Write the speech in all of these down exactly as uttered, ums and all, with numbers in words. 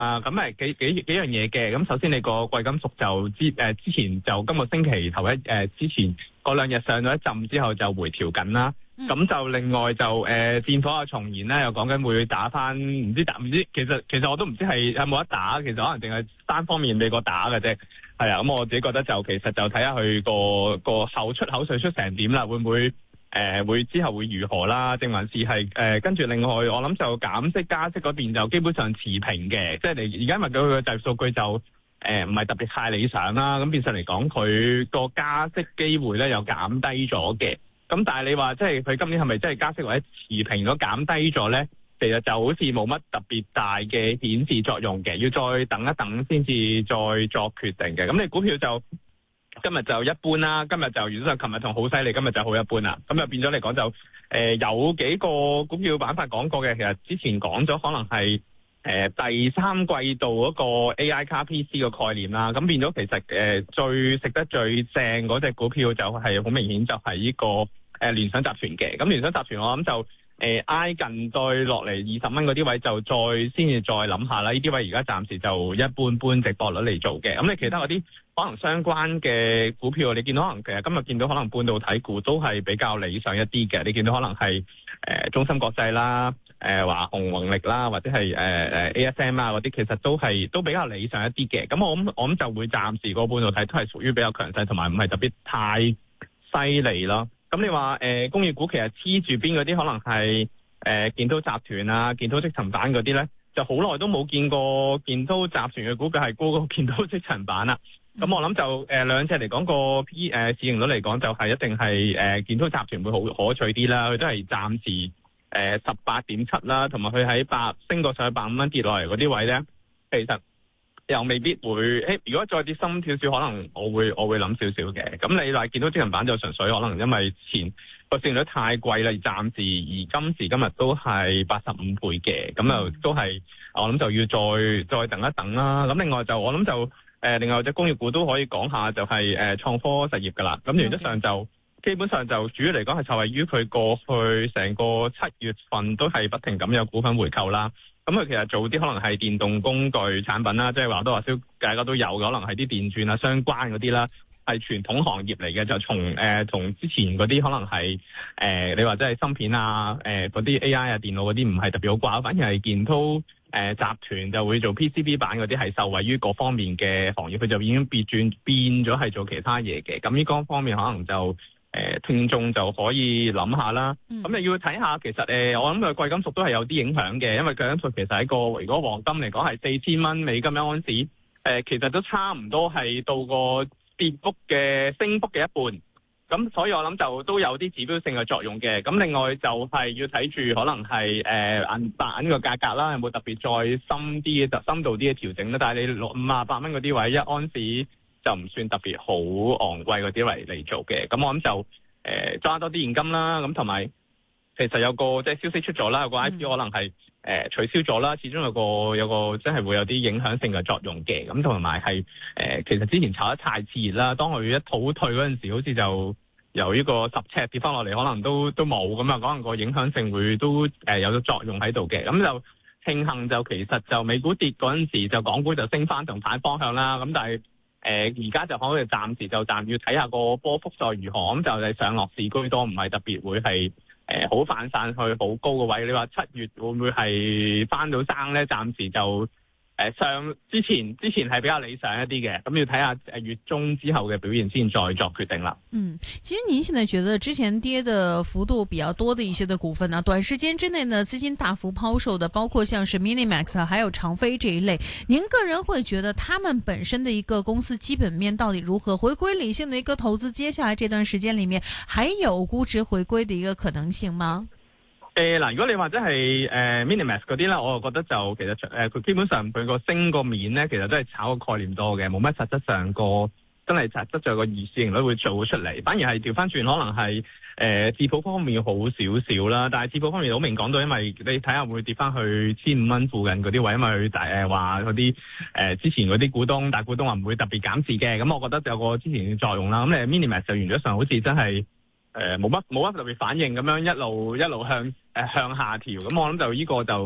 啊，咁誒幾幾幾樣嘢嘅。咁首先你個貴金屬就之誒之前就今個星期頭一誒、呃、之前嗰兩日上咗一陣之後就回調緊啦。咁、嗯、就另外就誒、呃、戰火啊重燃咧，又講緊會打翻，唔知打唔知其實其實我都唔知係有冇得打，其實可能淨係單方面美國打嘅啫。係啊，咁我自己覺得就其實就睇下佢個個後出口水出成點啦，會唔會？誒、呃、會之後會如何啦？定還是係誒跟住另外，我諗就減息加息嗰邊就基本上持平嘅，即係你而家問到佢嘅就業數據就誒唔係特別太理想啦。咁變相嚟講，佢個加息機會咧又減低咗嘅。咁但係你話即係佢今年係咪真係加息或者持平咗減低咗咧？其實就好似冇乜特別大嘅顯示作用嘅，要再等一等先至再作決定嘅。咁你股票就〜今日就一般啦，今日就原則上琴日同好犀利，今日就好一般啦。咁就變咗嚟講就誒、呃、有幾個股票板塊講過嘅，其實之前講咗可能係誒、呃、第三季度嗰個 A I 卡 P C 個概念啦。咁變咗其實誒、呃、最食得最正嗰隻股票就係好明顯就係呢、這個誒、呃、聯想集團嘅。咁聯想集團我諗就誒挨、呃、近再落嚟二十蚊嗰啲位就再先至再諗下啦。呢啲位而家暫時就一般般值博率嚟做嘅。咁你其他嗰啲可能相關嘅股票，你見到可能其實今日見到可能半導體股都係比較理想一啲嘅。你見到可能係誒、呃、中芯國際啦、誒華虹宏力啦，或者係誒誒 A S M 啊嗰啲，其實都係都比較理想一啲嘅。咁我諗我諗就會暫時個半導體都係屬於比較強勢，同埋唔係特別太犀利咯。咁你話誒、呃、工業股其實黐住邊嗰啲，可能係誒、呃、建滔集團啊、建滔積層板嗰啲咧，就好耐都冇見過建滔集團嘅股價係高過建滔積層板啦。咁、嗯、我諗就誒、呃、兩隻嚟講個 P 誒、呃、市盈率嚟講就係一定係誒建滔集團會好可取啲啦。佢都係暫時誒十八點七啦，同埋佢喺百升過上去百五蚊跌落嚟嗰啲位咧，其實又未必會誒。如果再跌深少少，可能我會我會諗少少嘅。咁你話建滔積層板就純粹可能因為前個市盈率太貴啦，暫時而今時今日都係八十五倍嘅，咁又都係我諗就要再再等一等啦。咁另外就我諗就。誒、呃，另外隻工業股都可以講下，就係誒創科實業噶啦。咁原則上就、okay. 基本上就主要嚟講係受惠於佢過去成個七月份都係不停咁有股份回購啦。咁佢其實做啲可能係電動工具產品啦，即係話多話少大家都有，可能係啲電鑽啊相關嗰啲啦，係傳統行業嚟嘅。就從誒同之前嗰啲可能係誒、呃、你話即係芯片啊，誒嗰啲 A I 啊電腦嗰啲唔係特別好掛，反而係建滔。誒、呃、集團就會做 P C B 板嗰啲，係受惠於各方面嘅行業，佢就已經變轉變咗係做其他嘢嘅。咁呢個方面可能就誒、呃、聽眾就可以諗下啦。咁、嗯、你要睇下，其實誒、呃、我諗佢貴金屬都係有啲影響嘅，因為貴金屬其實喺個如果黃金嚟講係四千蚊美金一盎司，誒、呃、其實都差唔多係到個跌幅嘅升幅嘅一半。咁所以我諗就都有啲指標性嘅作用嘅。咁另外就係要睇住可能係誒銀板個價格啦，有冇特別再深啲嘅、就深度啲嘅調整咧？但係你六五啊八蚊嗰啲位一盎司就唔算特別好昂貴嗰啲嚟嚟做嘅。咁我諗就誒揸多啲現金啦。咁同埋其實有個即係消息出咗啦，有個 I P O 可能係誒、呃、取消咗啦，始終有個有個真係會有啲影響性嘅作用嘅。咁同埋係誒其實之前炒得太熾熱啦，當佢一倒退嗰陣時，好似就由呢個十尺跌翻落嚟，可能都都冇咁啊，可能個影響性會都誒、呃、有咗作用喺度嘅。咁就慶幸就其實就美股跌嗰陣時，就港股就升翻同反方向啦。咁但係誒而家就可以暫時就暫要睇下個波幅再如何。咁就係上落市居多，唔係特別會係誒好反散去好高嘅位。你話七月會唔會係翻到生咧？暫時就。誒上之前之前係比較理想一啲嘅，咁要睇下誒月中之後嘅表現先再作決定啦。 嗯，其實您現在覺得之前跌的幅度比較多的一些的股份呢，短時間之內呢資金大幅拋售的，包括像是 Minimax 啊，還有長飛這一類，您個人會覺得他們本身的一個公司基本面到底如何？回歸理性的一個投資，接下來這段時間裡面還有估值回歸的一個可能性嗎？ 誒嗱，如果你話即係誒 Minimax 嗰啲咧，我就覺得就其實誒佢、呃、基本上佢個升個面咧，其實都係炒個概念多嘅，冇乜實質上個真係實質上個二市盈率會做出嚟，反而係調翻轉，可能係誒智普方面好少少啦。但係智普方面好明講到，因為你睇下會跌翻去千五蚊附近嗰啲位，因為佢大誒話嗰啲誒之前嗰啲股東大股東話唔會特別減持嘅，咁我覺得有個之前嘅作用啦。咁你 Minimax 就原則上好似真係。誒冇乜冇乜特別反應咁樣一路一路向誒、呃、向下調，咁我諗就呢個就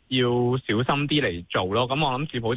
要小心啲嚟做咯。咁我諗智保